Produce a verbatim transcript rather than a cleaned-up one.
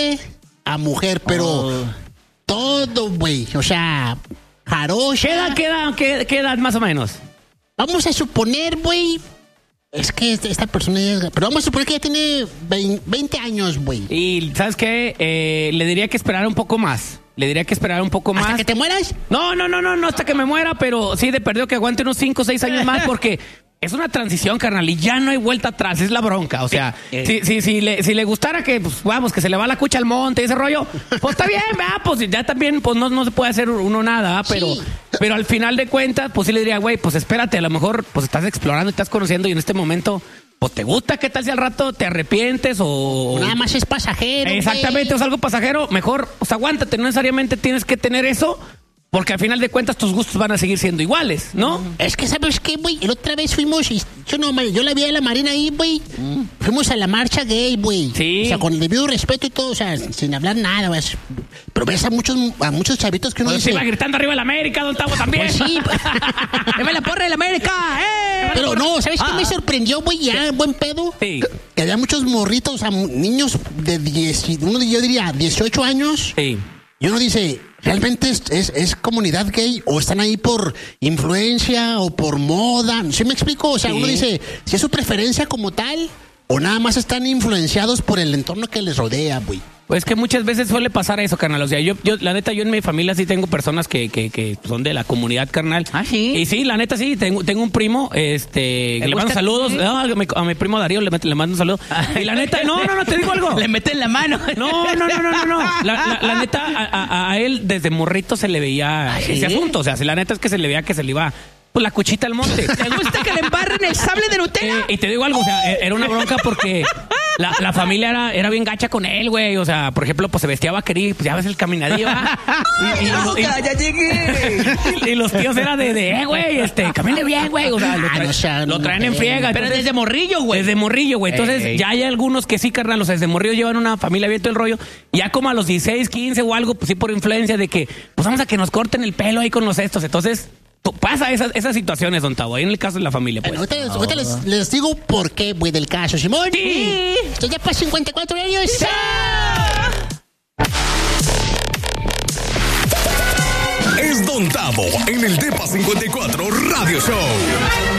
hombre a mujer, pero oh. todo, güey. O sea, jarocha. ¿Qué edad, qué edad, qué, qué edad más o menos? Vamos a suponer, güey. Es que esta persona ya... Pero vamos a suponer que ya tiene veinte años, güey. Y, ¿sabes qué? Eh, le diría que esperara un poco más. Le diría que esperara un poco más. ¿Hasta que te mueras? No, no, no, no, no hasta que me muera, pero sí de perdido que aguante unos cinco o seis años más porque... Es una transición, carnal, y ya no hay vuelta atrás, es la bronca. O sea, eh, eh. si, si, si, le, si le gustara que, pues, vamos, que se le va la cucha al monte y ese rollo, pues está bien, ¿verdad? Pues ya también, pues no, no se puede hacer uno nada, pero, sí. pero al final de cuentas, pues sí le diría, güey, pues espérate, a lo mejor, pues estás explorando, estás conociendo y en este momento, pues te gusta, ¿qué tal si al rato te arrepientes o... Nada más es pasajero. Exactamente, güey. O es algo pasajero, mejor, pues aguántate, no necesariamente tienes que tener eso. Porque al final de cuentas tus gustos van a seguir siendo iguales, ¿no? Mm. Es que, ¿sabes qué, güey? La otra vez fuimos, y yo no, yo la vi a la Marina ahí, güey. Mm. Fuimos a la marcha gay, güey. Sí. O sea, con el debido respeto y todo, o sea, sin hablar nada, güey. Pero ves a muchos, a muchos chavitos que uno pues dice... Se iba gritando arriba de la América, don Tavo, también. Pues sí. ¡Deme la porra de la América! ¡Eh! Pero no, ¿sabes ah. qué me sorprendió, güey? Ya, buen pedo. Sí. Que había muchos morritos, o sea, niños de diez, uno yo diría dieciocho años. Sí. Y uno dice, ¿realmente es, es, es comunidad gay? ¿O están ahí por influencia o por moda? ¿Sí me explico? O sea, sí. Uno dice, si es su preferencia como tal, o nada más están influenciados por el entorno que les rodea, güey. Pues que muchas veces suele pasar eso, carnal. O sea, yo, yo la neta, yo en mi familia sí tengo personas que, que, que son de la comunidad, carnal. Ah, sí. Y sí, la neta sí, tengo, tengo un primo, este, que le mando saludos. No, a, mi, a mi primo Darío le, le mando un saludo. Y la neta, no, no, no, te digo algo. Le meten la mano. No, no, no, no, no, no. La, la, la neta, a, a, a él desde morrito se le veía ¿Ah, sí? ese asunto. O sea, si la neta es que se le veía que se le iba... Pues la cuchita al monte. ¿Te gusta que le embarren el sable de Nutella? Eh, y te digo algo, o sea, era una bronca porque la, la familia era, era bien gacha con él, güey. O sea, por ejemplo, pues se vestía vaquerí, pues ya ves el caminadillo. y, y, no, y, ya llegué. Y, y los tíos eran de, de eh, güey, este, camine bien, güey. O sea, lo, traen, ah, no, o sea, lo traen en friega. Pero entonces, desde morrillo, güey. Desde morrillo, güey. Entonces, Ey. ya hay algunos que sí, carnal, o sea, desde morrillo llevan una familia abierta el rollo. Ya como a los dieciséis, quince o algo, pues sí por influencia de que, pues vamos a que nos corten el pelo ahí con los estos. Entonces... Pasa esas, esas situaciones, don Tavo, ahí en el caso de la familia, pues. Bueno, ahorita, les, ahorita les, les digo por qué, güey, del caso, Simón. Sí. Estoy ya para cincuenta y cuatro años. ¡Sí! Es Don Tavo en el Depa cincuenta y cuatro Radio Show.